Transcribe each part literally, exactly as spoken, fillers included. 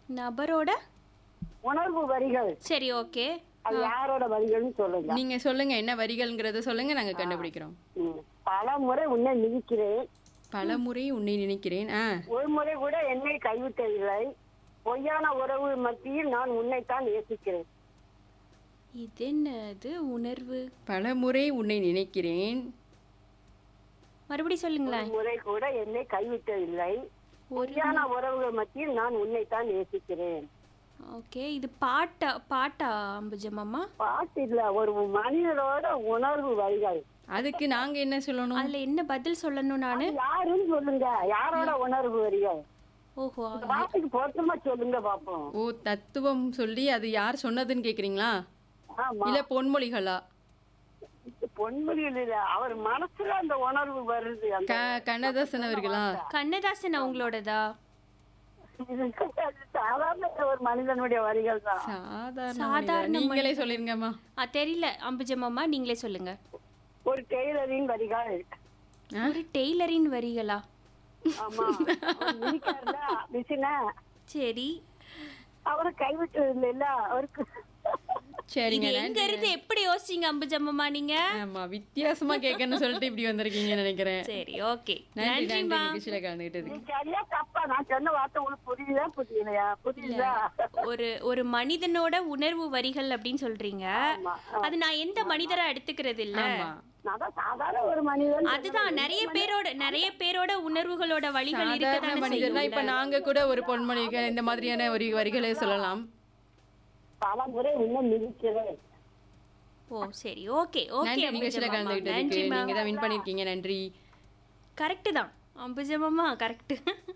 நபரோட உணர்வு வரிகள். சரி, ஓகே. அது யாரோட வரிகள்னு சொல்லுங்க. நீங்க சொல்லுங்க என்ன வரிகள்ங்கிறத சொல்லுங்க, நாங்க கண்டுபிடிக்கிறோம். ம். பல முறை உன்னை மிதிக்கிறேன், பல முறை உன்னை நினைக்கிறேன். ஆ ஒரு முறை கூட என்னை கைவிட்டதில்லை, பொய்யான உறவு மத்தியில் நான் உன்னைத்தான் நேசிக்கிறேன். இது என்னது உணர்வு? பல முறை உன்னை நினைக்கிறேன். மறுபடியும் ஒரு சொல்லுங்களேன். முறை கூட என்னை கைவிட்டதில்லை, பொய்யான உறவுகள் மத்தியில் நான் உன்னைத்தான் நேசிக்கிறேன். ஓகே, இது பாட்டா பாட்டா அம்புஜம்மா? பாட்டு இல்ல, ஒரு மனிதரோட உணர்வு வரிகள். அதுக்கு நாங்க என்ன சொல்லணும்? அதுல என்ன பதில் சொல்லணும் நானு? அது யாருன்னு சொல்லுங்க, யாரோட உணர்வு வரிகள். ஓஹோ, இந்த பாட்டுக்கு பொருத்தமா சொல்லுங்க பாப்போம். ஓ, தத்துவம் சொல்லி அது யார் சொன்னதுன்னு கேக்குறீங்களா? ஆமா, இல்ல பொன்மொழிகளா? பொன்மொழியில் இல்ல, அவர் மனசுல அந்த உணர்வு வருது. அந்த க- கண்ணதாசன் அவர்களா? கண்ணதாசன் அவங்களோடதா? இது சாதாரண ஒரு மனிதனுடைய வரிகள் தான். சாதாரண சாதாரண மனிதர். நீங்களே சொல்லிருங்கம்மா. ஆ, தெரியல அம்புஜம்மா, நீங்களே சொல்லுங்க. ஒரு டெய்லரின் வரிகள். ஒரு டெய்லரின் வரிகளா? ஆமா, அவர் மிதிக்காருல மிஷினை, சரி, அவரை கைவிட்டது இல்ல அவருக்கு. சரிங்க, இது எங்க இருந்து எப்படி யோசிச்சீங்க அம்புஜம்மா நீங்க? ஆமா, வித்தியாசமா கேட்கணும்னு சொல்லிட்டு இப்படி வந்திருக்கீங்கன்னு நினைக்கிறேன். சரி, ஓகே. நன்றி நன்றி நன்றிமா. நிகழ்ச்சியில கலந்துகிட்டது. நீ சரியா தப்பா நான் சொன்ன வார்த்தை உங்களுக்கு புரியுதா புரியலையா? புரியுதா? ஒரு ஒரு மனிதனோட உணர்வு வரிகள் அப்படின்னு சொல்றீங்க. ஆமா. அது நான் எந்த மனிதரா எடுத்துக்கிறது இல்ல. ஆமா, நான் தான் சாதாரண ஒரு மனிதன். அதுதான் நிறைய பேரோட நிறைய பேரோட உணர்வுகளோட வழிகள் சாதாரண இருக்கதானே மனிதர்னா இப்ப செய்யும். நாங்க கூட ஒரு பொன்மொழிகள் இந்த மாதிரியான ஒரு வரிகளை சொல்லலாம். பல முறை இன்னும் மிதிக்கிறேன். ஓ, சரி, ஓகே, ஓகே நன்றி நிகழ்ச்சியில அம்புஜம்மா. கலந்துகிட்டதுக்கு. நன்றிமா. நீங்க தான் வின் பண்ணிருக்கீங்க. நன்றி. கரெக்ட் தான் அம்புஜம்மா, கரெக்ட்.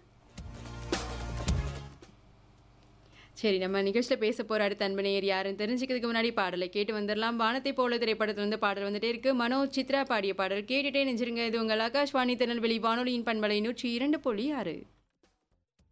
சரி, நம்ம நிகழ்ச்சியில பேச போற அடுத்த அன்பனையர் யாருன்னு தெரிஞ்சுக்கிறதுக்கு முன்னாடி பாடலை கேட்டு வந்துடலாம். வானத்தை போல திரைப்படத்துல இருந்து பாடல் வந்துட்டே இருக்கு. மனோ சித்ரா பாடிய பாடல் கேட்டுட்டே நெஞ்சிருங்க. இது உங்கள் ஆகாஷ்வாணி திருநெல்வேலி வானொலியின் பண்பலை நூற்றி இரண்டு புள்ளி ஆறு.